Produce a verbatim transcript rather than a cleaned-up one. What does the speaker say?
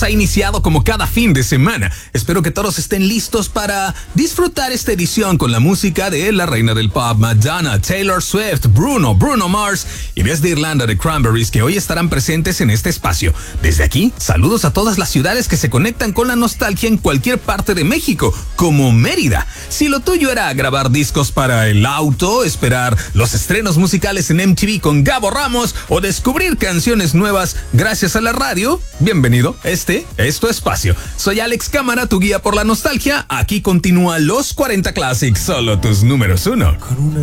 ha iniciado como cada fin de semana. Espero que todos estén listos para disfrutar esta edición con la música de la reina del pop, Madonna, Taylor Swift, Bruno, Bruno Mars y desde Irlanda de Cranberries, que hoy estarán presentes en este espacio. Desde aquí, saludos a todas las ciudades que se conectan con la nostalgia en cualquier parte de México, como Mérida. Si lo tuyo era grabar discos para el auto, esperar los estrenos musicales en M T V con Gabo Ramos o descubrir canciones nuevas gracias a la radio, bienvenido. Este es tu espacio. Soy Alex Cámara, tu guía por la nostalgia. Aquí continúa Los cuarenta Classics, solo tus números uno.